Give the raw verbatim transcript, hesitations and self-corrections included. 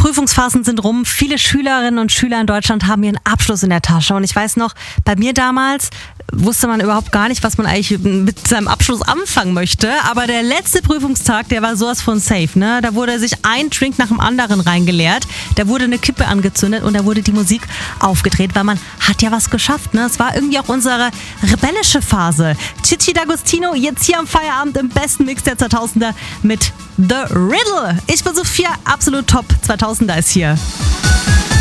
Prüfungsphasen sind rum. Viele Schülerinnen und Schüler in Deutschland haben ihren Abschluss in der Tasche. Und ich weiß noch, bei mir damals wusste man überhaupt gar nicht, was man eigentlich mit seinem Abschluss anfangen möchte. Aber der letzte Prüfungstag, der war sowas von safe. Ne? Da wurde sich ein Drink nach dem anderen reingeleert. Da wurde eine Kippe angezündet und da wurde die Musik aufgedreht, weil man hat ja was geschafft. Ne? Es war irgendwie auch unsere rebellische Phase. Chichi D'Agostino, jetzt hier am Feierabend im besten Mix der zweitausender mit The Riddle. Ich bin Sophia, absolut top. zweitausender ist hier.